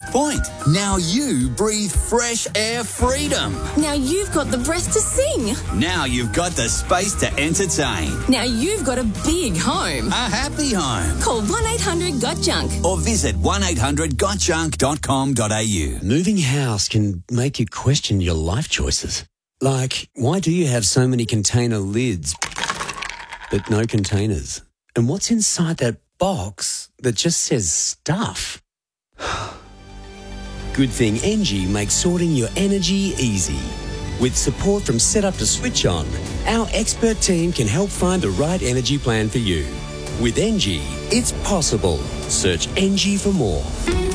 point. Now you breathe fresh air freedom. Now you've got the breath to sing. Now you've got the space to entertain. Now you've got a big home. A happy home. Call 1-800-GOT-JUNK. Or visit 1800gotjunk.com.au. Moving house can make you question your life choices. Like, why do you have so many container lids but no containers? And what's inside that box that just says stuff? Good thing Engie makes sorting your energy easy. With support from Setup to Switch On, our expert team can help find the right energy plan for you. With Engie, it's possible. Search Engie for more.